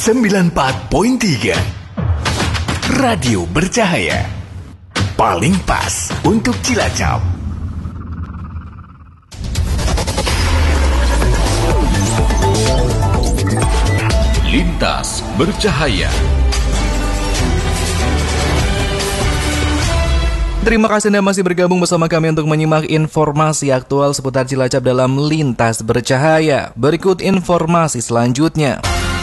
94.3 Radio Bercahaya. Paling pas untuk Cilacap. Lintas Bercahaya. Terima kasih Anda masih bergabung bersama kami untuk menyimak informasi aktual seputar Cilacap dalam Lintas Bercahaya. Berikut informasi selanjutnya.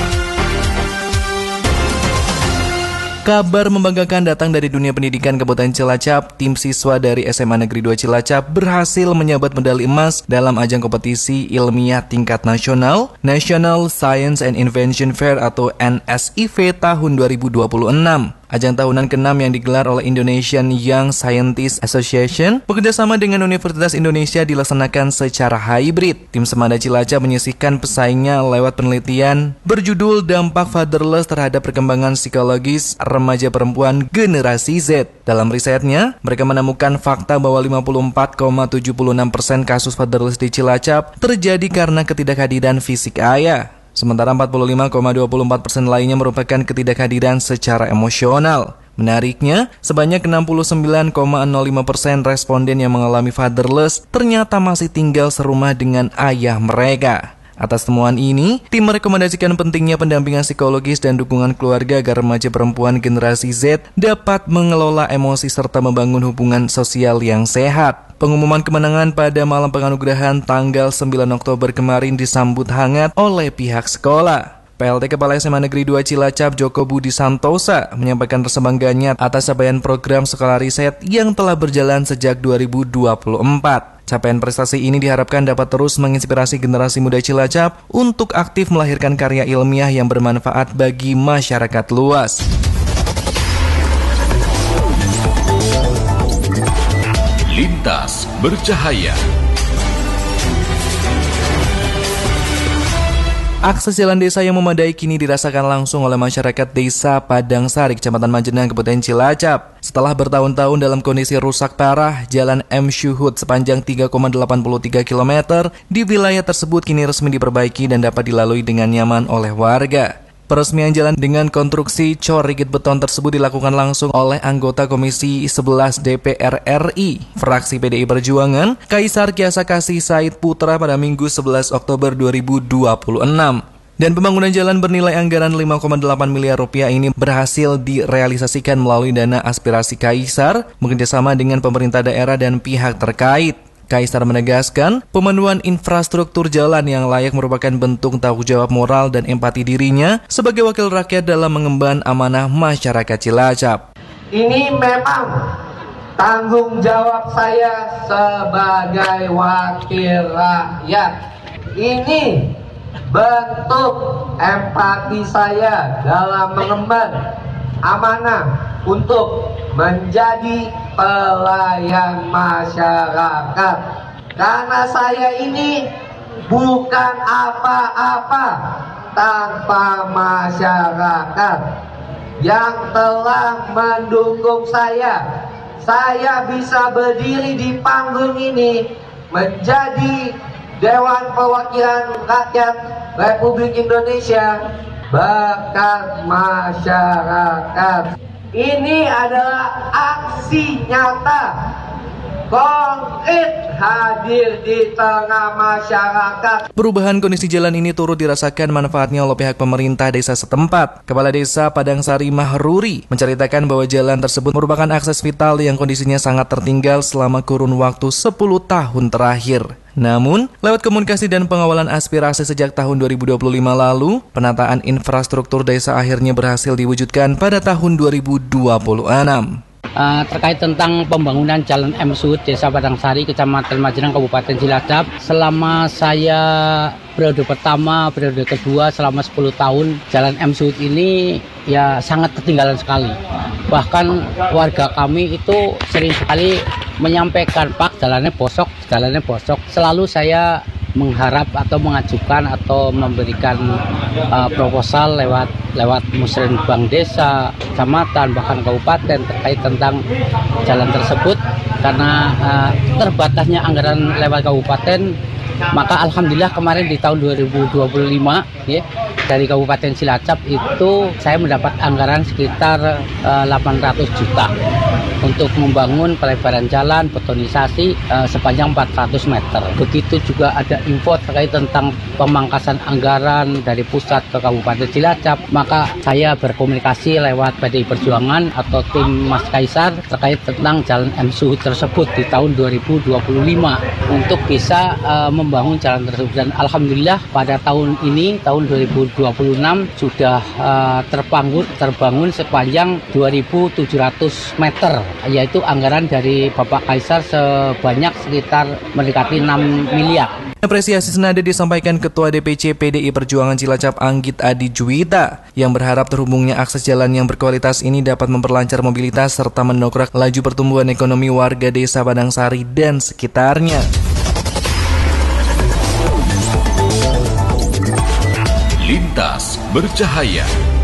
Kabar membanggakan datang dari dunia pendidikan Kabupaten Cilacap. Tim siswa dari SMA Negeri 2 Cilacap berhasil menyabet medali emas dalam ajang kompetisi ilmiah tingkat nasional National Science and Invention Fair atau NSIF tahun 2026. Ajang tahunan ke-6 yang digelar oleh Indonesian Young Scientist Association bekerjasama dengan Universitas Indonesia dilaksanakan secara hybrid. Tim Semada Cilacap menyisihkan pesaingnya lewat penelitian berjudul Dampak Fatherless terhadap perkembangan psikologis remaja perempuan generasi Z. Dalam risetnya, mereka menemukan fakta bahwa 54,76% kasus fatherless di Cilacap terjadi karena ketidakhadiran fisik ayah. Sementara 45,24% lainnya merupakan ketidakhadiran secara emosional. Menariknya, sebanyak 69,05% responden yang mengalami fatherless ternyata masih tinggal serumah dengan ayah mereka. Atas temuan ini, tim merekomendasikan pentingnya pendampingan psikologis dan dukungan keluarga agar remaja perempuan generasi Z dapat mengelola emosi serta membangun hubungan sosial yang sehat. Pengumuman kemenangan pada malam penganugerahan tanggal 9 Oktober kemarin disambut hangat oleh pihak sekolah. PLT Kepala SMA Negeri 2 Cilacap Joko Budi Santosa menyampaikan rasa bangganya atas capaian program sekolah riset yang telah berjalan sejak 2024. Capaian prestasi ini diharapkan dapat terus menginspirasi generasi muda Cilacap untuk aktif melahirkan karya ilmiah yang bermanfaat bagi masyarakat luas. Lintas Bercahaya. Akses jalan desa yang memadai kini dirasakan langsung oleh masyarakat desa Padang Sari, Kecamatan Majenang, Kabupaten Cilacap. Setelah bertahun-tahun dalam kondisi rusak parah, Jalan M. Syuhud sepanjang 3,83 km di wilayah tersebut kini resmi diperbaiki dan dapat dilalui dengan nyaman oleh warga. Peresmian jalan dengan konstruksi cor rigid beton tersebut dilakukan langsung oleh anggota Komisi 11 DPR RI, fraksi PDI Perjuangan, Kaisar Kiasa Kasih Said Putra pada Minggu 11 Oktober 2026. Dan pembangunan jalan bernilai anggaran 5,8 miliar rupiah ini berhasil direalisasikan melalui dana aspirasi Kaisar, bekerjasama dengan pemerintah daerah dan pihak terkait. Kaisar menegaskan, pemenuhan infrastruktur jalan yang layak merupakan bentuk tanggung jawab moral dan empati dirinya sebagai wakil rakyat dalam mengemban amanah masyarakat Cilacap. Ini memang tanggung jawab saya sebagai wakil rakyat. Ini bentuk empati saya dalam mengemban amanah untuk menjadi pelayan masyarakat. Karena saya ini bukan apa-apa tanpa masyarakat yang telah mendukung saya. Saya bisa berdiri di panggung ini menjadi Dewan Perwakilan Rakyat Republik Indonesia berkat masyarakat. Ini adalah aksi nyata, konkret hadir di tengah masyarakat. Perubahan kondisi jalan ini turut dirasakan manfaatnya oleh pihak pemerintah desa setempat. Kepala Desa Padang Sari Mahruri menceritakan bahwa jalan tersebut merupakan akses vital yang kondisinya sangat tertinggal selama kurun waktu 10 tahun terakhir. Namun, lewat komunikasi dan pengawalan aspirasi sejak tahun 2025 lalu, penataan infrastruktur desa akhirnya berhasil diwujudkan pada tahun 2026. Terkait tentang pembangunan Jalan M. Syuhud Desa Padang Sari, Kecamatan Majenang, Kabupaten Cilacap, selama saya periode pertama, periode kedua, selama 10 tahun, Jalan M. Syuhud ini ya sangat ketinggalan sekali. Bahkan warga kami itu sering sekali menyampaikan, Pak, jalannya bosok. Selalu saya mengharap atau mengajukan atau memberikan proposal lewat musren bank desa, kecamatan, bahkan kabupaten terkait tentang jalan tersebut, karena terbatasnya anggaran lewat kabupaten Maka alhamdulillah kemarin di tahun 2025 ya, dari Kabupaten Cilacap itu saya mendapat anggaran sekitar 800 juta untuk membangun pelebaran jalan, betonisasi sepanjang 400 meter. Begitu juga ada info terkait tentang pemangkasan anggaran dari pusat ke Kabupaten Cilacap, maka saya berkomunikasi lewat PDI Perjuangan atau tim Mas Kaisar terkait tentang jalan M. Suhud tersebut di tahun 2025 untuk bisa membangun jalan tersebut. Dan alhamdulillah pada tahun ini, tahun 2026 sudah terbangun sepanjang 2.700 meter, yaitu anggaran dari Bapak Kaisar sebanyak sekitar mendekati 6 miliar. Apresiasi senada disampaikan Ketua DPC PDI Perjuangan Cilacap Anggit Adi Juwita yang berharap terhubungnya akses jalan yang berkualitas ini dapat memperlancar mobilitas serta mendongkrak laju pertumbuhan ekonomi warga Desa Padangsari dan sekitarnya. Lintas Bercahaya.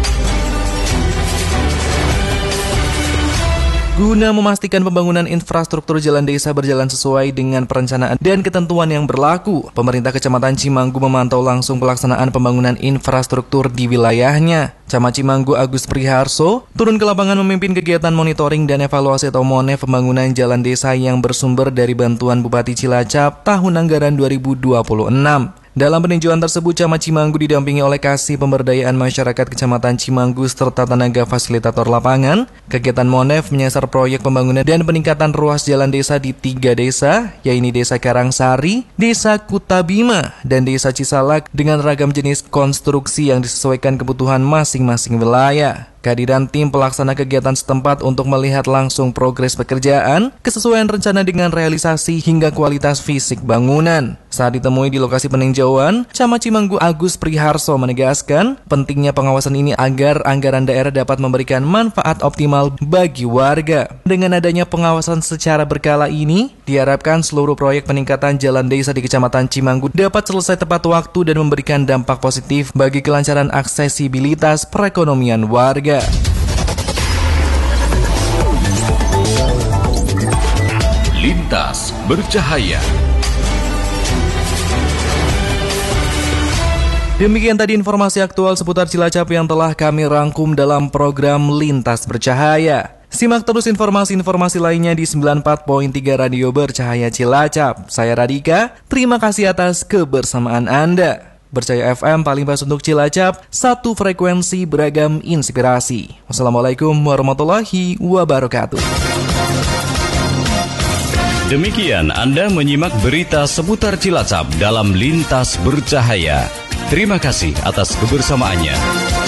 Guna memastikan pembangunan infrastruktur jalan desa berjalan sesuai dengan perencanaan dan ketentuan yang berlaku, pemerintah Kecamatan Cimanggu memantau langsung pelaksanaan pembangunan infrastruktur di wilayahnya. Camat Cimanggu Agus Priharso turun ke lapangan memimpin kegiatan monitoring dan evaluasi atau MONEF pembangunan jalan desa yang bersumber dari bantuan Bupati Cilacap tahun anggaran 2026. Dalam peninjauan tersebut, Camat Cimanggu didampingi oleh Kasih Pemberdayaan Masyarakat Kecamatan Cimanggu serta tenaga fasilitator lapangan. Kegiatan MONEF menyasar proyek pembangunan dan peningkatan ruas jalan desa di 3 desa, yaitu Desa Karangsari, Desa Kutabima, dan Desa Cisalak dengan ragam jenis konstruksi yang disesuaikan kebutuhan masing-masing wilayah. Kehadiran tim pelaksana kegiatan setempat untuk melihat langsung progres pekerjaan, kesesuaian rencana dengan realisasi hingga kualitas fisik bangunan. Saat ditemui di lokasi peninjauan, Camat Cimanggu Agus Priharso menegaskan pentingnya pengawasan ini agar anggaran daerah dapat memberikan manfaat optimal bagi warga. Dengan adanya pengawasan secara berkala ini, diharapkan seluruh proyek peningkatan jalan desa di Kecamatan Cimanggu dapat selesai tepat waktu dan memberikan dampak positif bagi kelancaran aksesibilitas perekonomian warga. Lintas Bercahaya. Demikian tadi informasi aktual seputar Cilacap yang telah kami rangkum dalam program Lintas Bercahaya. Simak terus informasi-informasi lainnya di 94.3 Radio Bercahaya Cilacap. Saya Radika, terima kasih atas kebersamaan Anda. Bercahaya FM paling pas untuk Cilacap, satu frekuensi beragam inspirasi. Wassalamualaikum warahmatullahi wabarakatuh. Demikian Anda menyimak berita seputar Cilacap dalam Lintas Bercahaya. Terima kasih atas kebersamaannya.